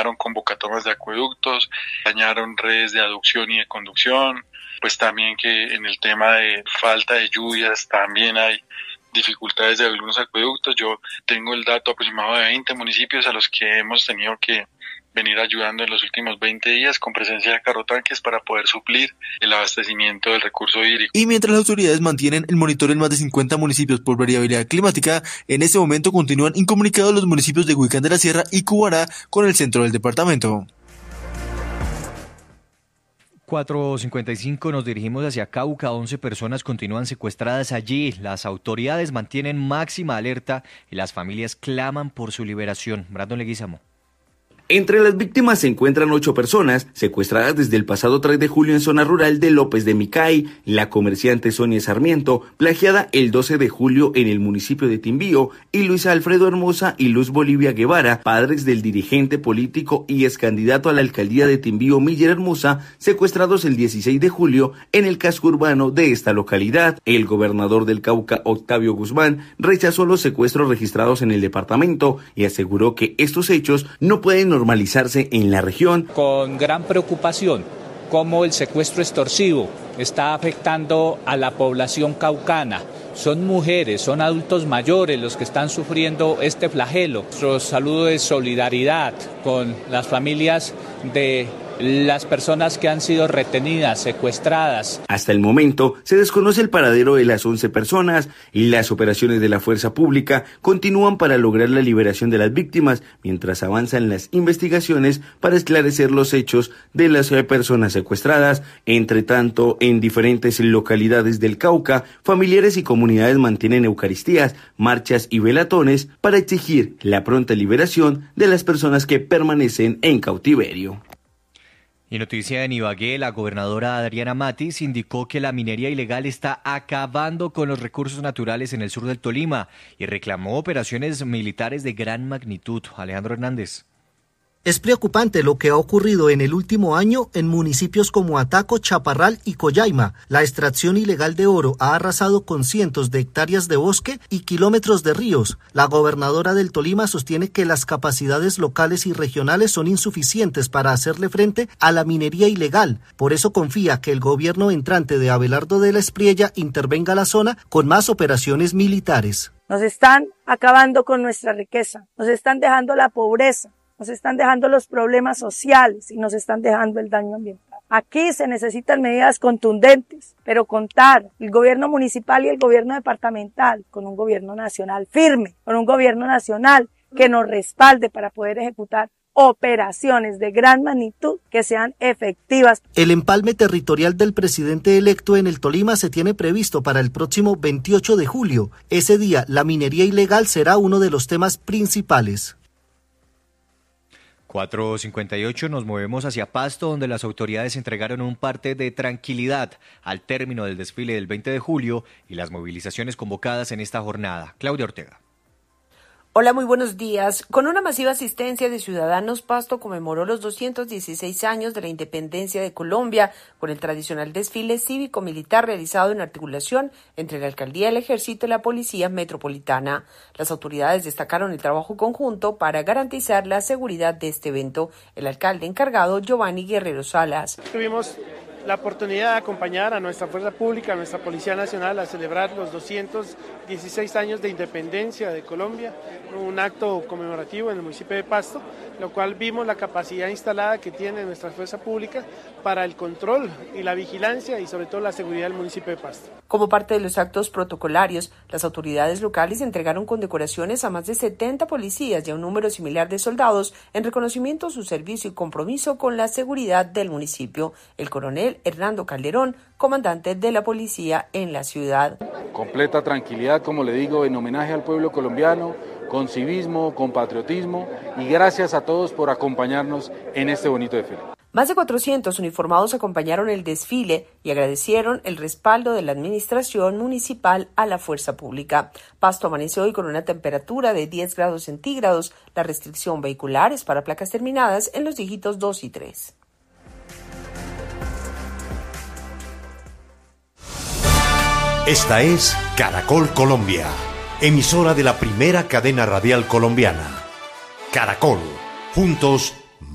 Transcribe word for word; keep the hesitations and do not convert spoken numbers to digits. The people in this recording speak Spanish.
dañaron convocatorias de acueductos, dañaron redes de aducción y de conducción, pues también que en el tema de falta de lluvias también hay dificultades de algunos acueductos. Yo tengo el dato aproximado de veinte municipios a los que hemos tenido que venir ayudando en los últimos veinte días con presencia de carrotanques para poder suplir el abastecimiento del recurso hídrico. Y mientras las autoridades mantienen el monitoreo en más de cincuenta municipios por variabilidad climática, en este momento continúan incomunicados los municipios de Huicán de la Sierra y Cubará con el centro del departamento. cuatro cincuenta y cinco, nos dirigimos hacia Cauca. once personas continúan secuestradas allí. Las autoridades mantienen máxima alerta y las familias claman por su liberación. Brandon Leguizamo. Entre las víctimas se encuentran ocho personas secuestradas desde el pasado tres de julio en zona rural de López de Micay. La comerciante Sonia Sarmiento, plagiada el doce de julio en el municipio de Timbío, y Luis Alfredo Hermosa y Luz Bolivia Guevara, padres del dirigente político y ex candidato a la alcaldía de Timbío, Miller Hermosa, secuestrados el dieciséis de julio en el casco urbano de esta localidad. El gobernador del Cauca, Octavio Guzmán, rechazó los secuestros registrados en el departamento y aseguró que estos hechos no pueden normalizarse en la región. Con gran preocupación, cómo el secuestro extorsivo está afectando a la población caucana. Son mujeres, son adultos mayores los que están sufriendo este flagelo. Nuestro saludo de solidaridad con las familias de las personas que han sido retenidas, secuestradas. Hasta el momento se desconoce el paradero de las once personas y las operaciones de la fuerza pública continúan para lograr la liberación de las víctimas, mientras avanzan las investigaciones para esclarecer los hechos de las personas secuestradas. Entre tanto, en diferentes localidades del Cauca, familiares y comunidades mantienen eucaristías, marchas y velatones para exigir la pronta liberación de las personas que permanecen en cautiverio. Y noticia en Ibagué, la gobernadora Adriana Matiz indicó que la minería ilegal está acabando con los recursos naturales en el sur del Tolima y reclamó operaciones militares de gran magnitud. Alejandro Hernández. Es preocupante lo que ha ocurrido en el último año en municipios como Ataco, Chaparral y Collaima. La extracción ilegal de oro ha arrasado con cientos de hectáreas de bosque y kilómetros de ríos. La gobernadora del Tolima sostiene que las capacidades locales y regionales son insuficientes para hacerle frente a la minería ilegal. Por eso confía que el gobierno entrante de Abelardo de la Espriella intervenga la zona con más operaciones militares. Nos están acabando con nuestra riqueza, nos están dejando la pobreza. Nos están dejando los problemas sociales y nos están dejando el daño ambiental. Aquí se necesitan medidas contundentes, pero contar el gobierno municipal y el gobierno departamental con un gobierno nacional firme, con un gobierno nacional que nos respalde para poder ejecutar operaciones de gran magnitud que sean efectivas. El empalme territorial del presidente electo en el Tolima se tiene previsto para el próximo veintiocho de julio. Ese día, la minería ilegal será uno de los temas principales. cuatro cincuenta y ocho, nos movemos hacia Pasto, donde las autoridades entregaron un parte de tranquilidad al término del desfile del veinte de julio y las movilizaciones convocadas en esta jornada. Claudia Ortega. Hola, muy buenos días. Con una masiva asistencia de ciudadanos, Pasto conmemoró los doscientos dieciséis años de la independencia de Colombia con el tradicional desfile cívico-militar realizado en articulación entre la Alcaldía, el Ejército y la Policía Metropolitana. Las autoridades destacaron el trabajo conjunto para garantizar la seguridad de este evento. El alcalde encargado, Giovanni Guerrero Salas. Tuvimos la oportunidad de acompañar a nuestra Fuerza Pública, a nuestra Policía Nacional, a celebrar los doscientos dieciséis años de independencia de Colombia, un acto conmemorativo en el municipio de Pasto, lo cual vimos la capacidad instalada que tiene nuestra Fuerza Pública para el control y la vigilancia y sobre todo la seguridad del municipio de Pasto. Como parte de los actos protocolarios, las autoridades locales entregaron condecoraciones a más de setenta policías y a un número similar de soldados en reconocimiento a su servicio y compromiso con la seguridad del municipio. El coronel Hernando Calderón, comandante de la policía en la ciudad. Completa tranquilidad, como le digo, en homenaje al pueblo colombiano, con civismo, con patriotismo, y gracias a todos por acompañarnos en este bonito desfile. Más de cuatrocientos uniformados acompañaron el desfile y agradecieron el respaldo de la administración municipal a la fuerza pública. Pasto amanece hoy con una temperatura de diez grados centígrados. La restricción vehicular es para placas terminadas en los dígitos dos y tres. Esta es Caracol Colombia, emisora de la primera cadena radial colombiana. Caracol, juntos